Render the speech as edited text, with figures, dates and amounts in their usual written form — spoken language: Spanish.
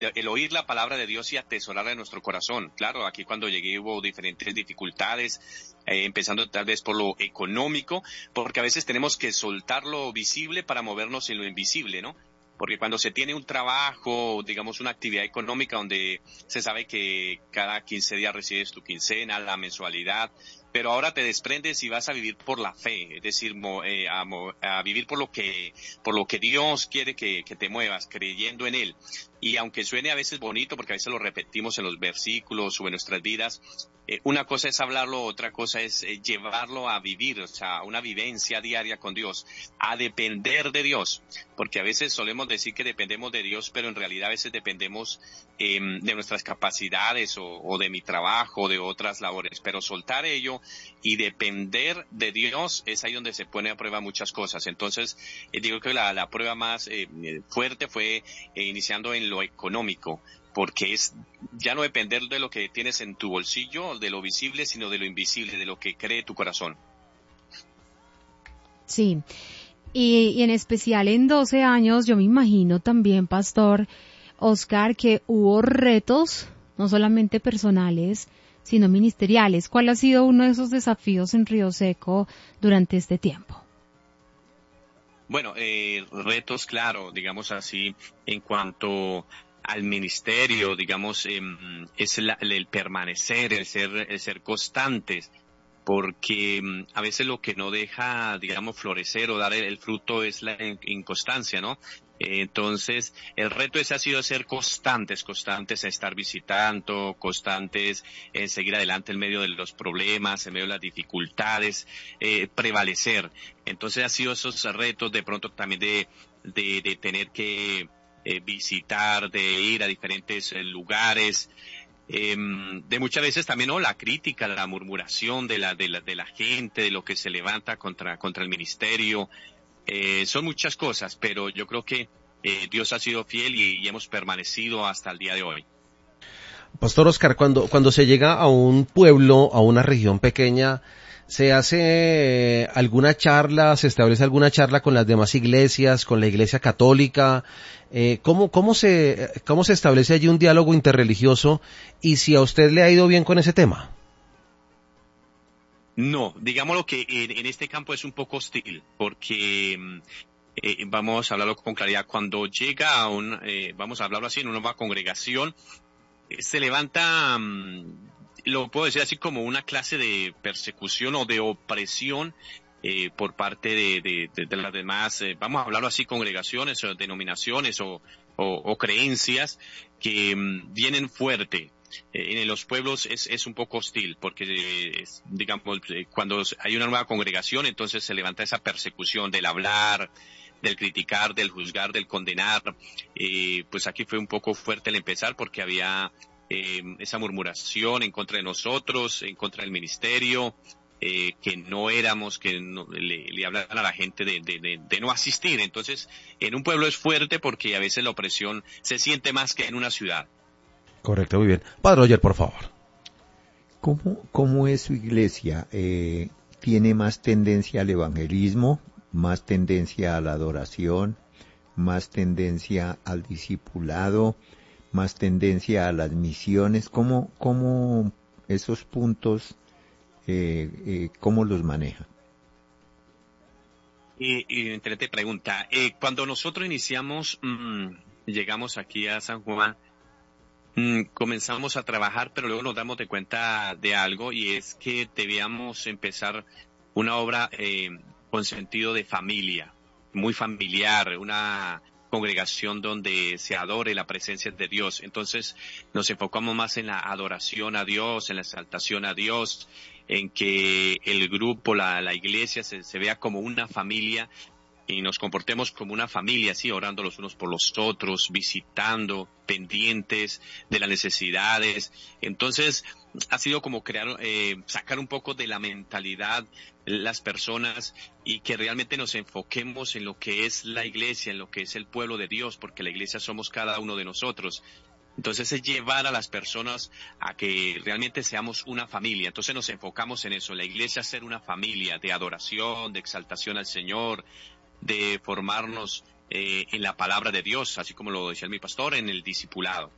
el oír la palabra de Dios y atesorarla en nuestro corazón. Claro, aquí cuando llegué hubo diferentes dificultades, empezando tal vez por lo económico, porque a veces tenemos que soltar lo visible para movernos en lo invisible, ¿no? Porque cuando se tiene un trabajo, digamos una actividad económica donde se sabe que cada 15 días recibes tu quincena, la mensualidad, pero ahora te desprendes y vas a vivir por la fe, es decir, a vivir por lo que Dios quiere que te muevas, creyendo en Él. Y aunque suene a veces bonito, porque a veces lo repetimos en los versículos o en nuestras vidas, una cosa es hablarlo, otra cosa es llevarlo a vivir, o sea, una vivencia diaria con Dios, a depender de Dios, porque a veces solemos decir que dependemos de Dios, pero en realidad a veces dependemos de nuestras capacidades o de mi trabajo o de otras labores, pero soltar ello y depender de Dios es ahí donde se pone a prueba muchas cosas. Entonces, digo que la prueba más fuerte fue iniciando en lo económico, porque es ya no depender de lo que tienes en tu bolsillo, de lo visible, sino de lo invisible, de lo que cree tu corazón. Sí, y en especial en 12 años, yo me imagino también, Pastor Oscar, que hubo retos, no solamente personales, sino ministeriales. ¿Cuál ha sido uno de esos desafíos en Río Seco durante este tiempo? Bueno, retos, claro, digamos así, en cuanto al ministerio, digamos, es el permanecer, el ser constantes, porque a veces lo que no deja, digamos, florecer o dar el fruto es la inconstancia, ¿no? Entonces, el reto ese ha sido ser constantes en estar visitando, constantes en seguir adelante en medio de los problemas, en medio de las dificultades, prevalecer. Entonces, ha sido esos retos de pronto también de tener que visitar, de ir a diferentes lugares, de muchas veces también, ¿no? La crítica, la murmuración de la gente, de lo que se levanta contra el ministerio, son muchas cosas, pero yo creo que Dios ha sido fiel y hemos permanecido hasta el día de hoy. Pastor Oscar, cuando se llega a un pueblo, a una región pequeña, ¿se hace alguna charla, se establece alguna charla con las demás iglesias, con la iglesia católica? ¿Cómo se establece allí un diálogo interreligioso? Y si a usted le ha ido bien con ese tema. No, digámoslo que en este campo es un poco hostil, porque vamos a hablarlo con claridad, cuando llega vamos a hablarlo así, en una nueva congregación, se levanta, lo puedo decir así, como una clase de persecución o de opresión por parte de las demás, vamos a hablarlo así, congregaciones o denominaciones o creencias que vienen fuerte. En los pueblos es un poco hostil porque, digamos, cuando hay una nueva congregación, entonces se levanta esa persecución del hablar, del criticar, del juzgar, del condenar. Pues aquí fue un poco fuerte el empezar porque había esa murmuración en contra de nosotros, en contra del ministerio, que no éramos, que no, le hablaban a la gente de no asistir. Entonces, en un pueblo es fuerte porque a veces la opresión se siente más que en una ciudad. Correcto, muy bien. Padre Roger, por favor. ¿Cómo es su iglesia? ¿Tiene más tendencia al evangelismo, más tendencia a la adoración, más tendencia al discipulado, más tendencia a las misiones? ¿Cómo esos puntos, cómo los maneja? Excelente pregunta. Cuando nosotros iniciamos, llegamos aquí a San Juan, comenzamos a trabajar, pero luego nos damos de cuenta de algo, y es que debíamos empezar una obra con sentido de familia, muy familiar, una congregación donde se adore la presencia de Dios. Entonces nos enfocamos más en la adoración a Dios, en la exaltación a Dios, en que el grupo, la iglesia se vea como una familia y nos comportemos como una familia, así, orando los unos por los otros, visitando, pendientes de las necesidades. Entonces, ha sido como sacar un poco de la mentalidad las personas y que realmente nos enfoquemos en lo que es la iglesia, en lo que es el pueblo de Dios, porque la iglesia somos cada uno de nosotros. Entonces es llevar a las personas a que realmente seamos una familia. Entonces nos enfocamos en eso, la iglesia ser una familia de adoración, de exaltación al Señor, de formarnos en la palabra de Dios, así como lo decía mi pastor, en el discipulado.